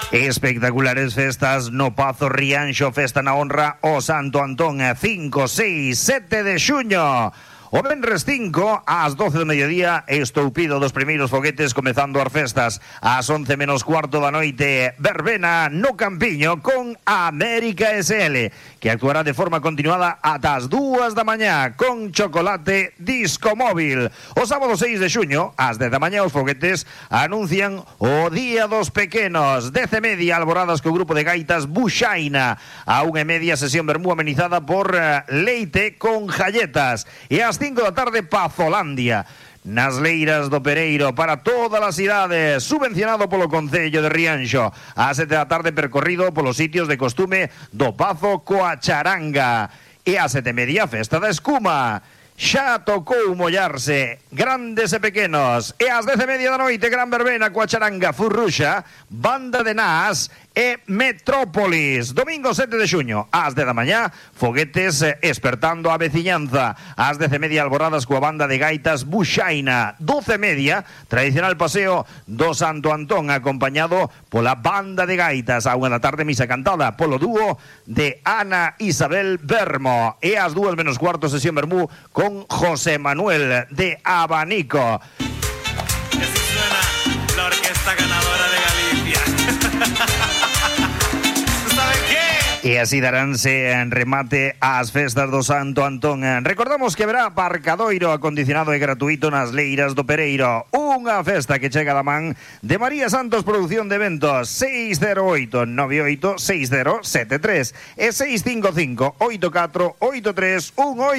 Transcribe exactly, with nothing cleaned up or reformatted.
Espectaculares festas no Pazo Rianxo, festa na honra o Santo Antón, cinco, seis, sete de xuño. O venres cinco, ás doce do mediodía, estoupido dos primeiros foguetes comezando as festas. Ás once menos cuarto da noite, verbena no Campiño con América S L, que actuará de forma continuada ata as dúas da mañá con Chocolate Disco Móvil. O sábado seis de xuño, ás dez da mañá, os foguetes anuncian o Día dos Pequenos. Dez e media, alboradas co grupo de gaitas Buxaina. A unha e media, sesión vermú amenizada por uh, Leite con Jalletas. E ás cinco da tarde, Pazolandia nas Leiras do Pereiro para todas as cidades, subvencionado polo Concello de Rianxo. Ás sete da tarde, percorrido polos sitios de costume do Pazo coa charanga. E ás sete e media, festa da escuma. Xa tocou mollarse, grandes e pequenos. E ás dez e media da noite, gran verbena coa charanga Furruxa, Banda de Nas e Metrópolis. Domingo sete de xuño, ás dez da mañá, foguetes espertando a veciñanza. Ás dez e media, alboradas coa banda de gaitas Buxaina. Doce e media, tradicional paseo do Santo Antón, acompañado pola banda de gaitas. A unha da tarde, misa cantada polo dúo de Ana Isabel Bermo. E ás dúas menos cuarto, sesión vermú con José Manuel de Abanico. Y así suena la orquesta ganadora de Galicia. ¿Saben qué? E así daránse en remate ás festas do Santo Antón. Recordamos que haberá aparcadoiro acondicionado e gratuito nas Leiras do Pereiro. Unha festa que chega da man de María Santos Producción de Eventos. Seis cero oito nove oito seis cero sete tres e seis cinco cinco oito catro oito tres un oito.